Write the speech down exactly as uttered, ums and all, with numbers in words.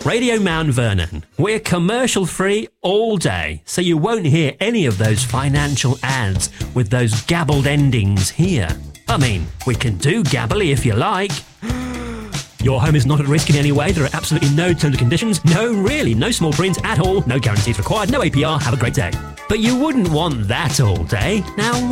Radio Mount Vernon. We're commercial free all day, so you won't hear any of those financial ads with those gabbled endings here. I mean, we can do gabbly if you like. Your home is not at risk in any way. There are absolutely no terms and conditions. No, really, no small print at all. No guarantees required. No A P R. Have a great day. But you wouldn't want that all day. Now,